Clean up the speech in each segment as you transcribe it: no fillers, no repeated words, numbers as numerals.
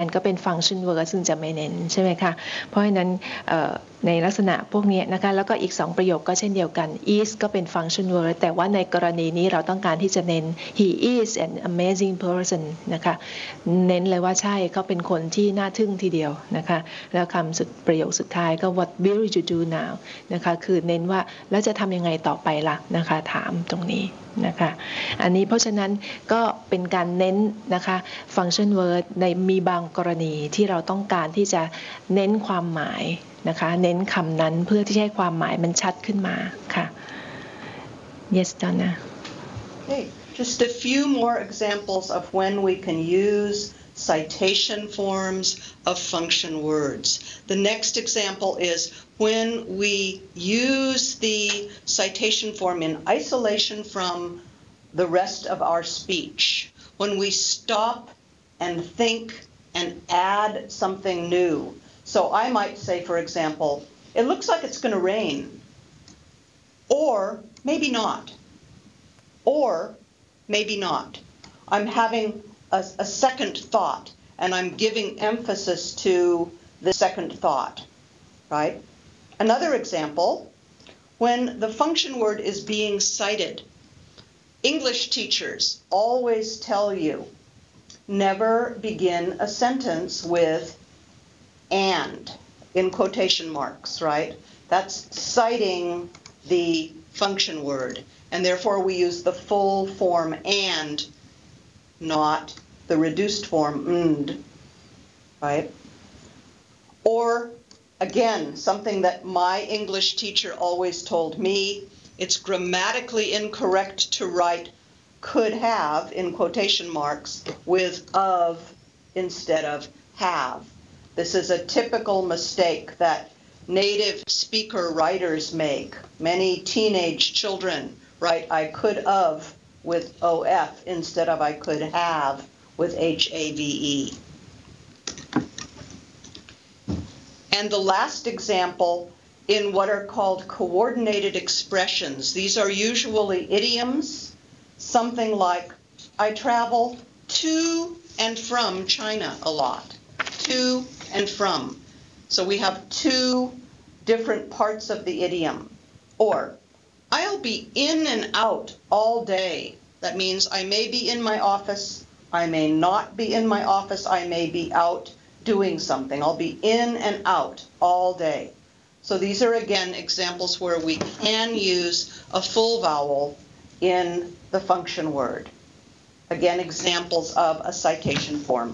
ก็เป็น function word ซึ่งจะไม่เน้นใช่ไหมคะเพราะฉะนั้นในลักษณะพวกนี้นะคะแล้วก็อีก2ประโยคก็เช่นเดียวกัน is ก็เป็น function word แต่ว่าในกรณีนี้เราต้องการที่จะเน้น he is an amazing person นะคะเน้นเลยว่าใช่เขาเป็นคนที่น่าทึ่งทีเดียวนะคะแล้วคำสุดประโยคสุดท้ายก็ what will you do now นะคะคือเน้นว่าแล้วจะทำยังไงต่อไปล่ะนะคะถามตรงนี้นะคะอันนี้เพราะฉะนั้นก็เป็นการเน้นนะคะ function word ในมีบางกรณีที่เราต้องการที่จะเน้นความหมายนะคะเน้นคำนั้นเพื่อที่ให้ความหมายมันชัดขึ้นมาค่ะ Yes Donna Okay, just a few more examples of when we can use citation forms of function words. The next example is when we use the citation form in isolation from the rest of our speech. When we stop and think and add something new. So I might say, for example, it looks like it's going to rain. Or maybe not. Or maybe not. I'm having a second thought, and I'm giving emphasis to the second thought, right? Another example, when the function word is being cited, English teachers always tell you, never begin a sentence with and in quotation marks, right? That's citing the function word, and therefore we use the full form and, not the reduced form and, right? Or again, something that my English teacher always told me, it's grammatically incorrect to write could have in quotation marks with of instead of have. This is a typical mistake that native speaker writers make. Many teenage children write I could of with OF instead of I could have with HAVE. And the last example in what are called coordinated expressions. These are usually idioms, something like I travel to and from China a lot. To and from. So we have two different parts of the idiom. Or I'll be in and out all day. That means I may be in my office, I may not be in my office, I may be out doing something. I'll be in and out all day. So these are again examples where we can use a full vowel in the function word. Again, examples of a citation form.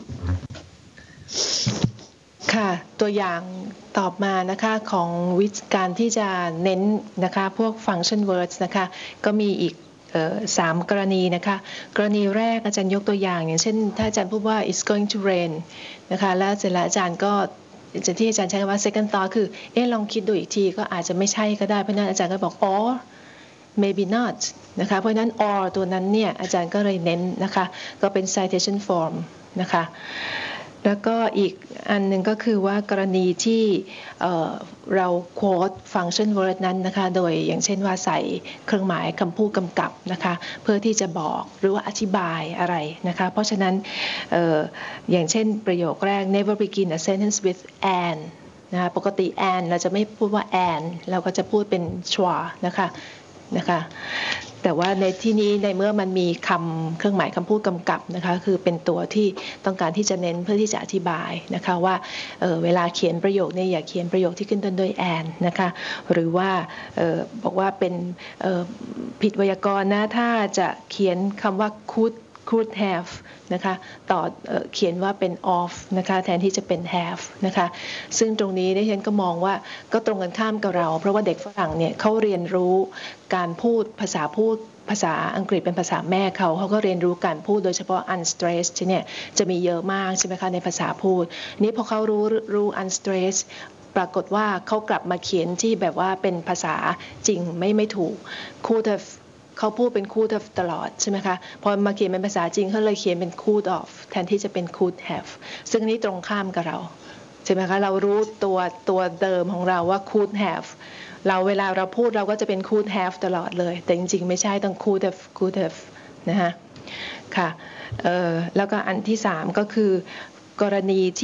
ค่ะตัวอย่างตอบมานะคะของวิธีการที่จะเน้นนะคะพวก function words นะคะก็มีอีก3 กรณีนะคะกรณีแรกอาจารย์ยกตัวอย่างอย่างเช่นถ้าอาจารย์พูดว่า it's going to rain นะคะแล้วเสร็จแล้วอาจารย์ก็ที่อาจารย์ใช้คำว่า second thought คือลองคิดดูอีกทีก็อาจจะไม่ใช่ก็ได้เพราะนั้นอาจารย์ก็บอก or maybe not นะคะเพราะนั้น or ตัวนั้นเนี่ยอาจารย์ก็เลยเน้นนะคะก็เป็น citation form นะคะแล้วก็อีกอันหนึ่งก็คือว่ากรณีที่เรา quote function word นั้นนะคะโดยอย่างเช่นว่าใส่เครื่องหมายคำพูดกำกับนะคะเพื่อที่จะบอกหรือว่าอธิบายอะไรนะคะเพราะฉะนั้นอย่างเช่นประโยคแรก never begin a sentence with and นะคะปกติ and เราจะไม่พูดว่า and เราก็จะพูดเป็น schwa นะคะแต่ว่าในที่นี้ในเมื่อมันมีเครื่องหมายคำพูดกำกับนะคะคือเป็นตัวที่ต้องการที่จะเน้นเพื่อที่จะอธิบายนะคะว่าเวลาเขียนประโยคเนี่ยอย่าเขียนประโยคที่ขึ้นต้นด้วย and นะคะหรือว่าบอกว่าเป็นผิดไวยากรณ์นะถ้าจะเขียนคำว่า could have นะคะต่อเขียนว่าเป็น of นะคะแทนที่จะเป็น have นะคะซึ่งตรงนี้ดิฉันก็มองว่าก็ตรงกันข้ามกับเราเพราะว่าเด็กฝรั่งเนี่ยเขาเรียนรู้การพูดภาษาอังกฤษเป็นภาษาแม่เขาก็เรียนรู้การพูดโดยเฉพาะ unstressed เนี่ยจะมีเยอะมากใช่ไหมคะในภาษาพูดนี้พอเขารู้ unstressed ปรากฏว่าเขากลับมาเขียนที่แบบว่าเป็นภาษาจริงไม่ถูก could have เขาพูดเป็น could have ตลอดใช่ไหมคะพอมาเขียนเป็นภาษาจริงเขาเลยเขียนเป็น could of แทนที่จะเป็น could have ซึ่งนี้ตรงข้ามกับเราใช่ไหมคะเรารู้ตัวเดิมของเราว่า could have เวลาเราพูดเราก็จะเป็น could have ตลอดเลยแต่จริงๆไม่ใช่ต้อง could have นะฮะค่ะแล้วก็อันที่3ก็คือกรณีที่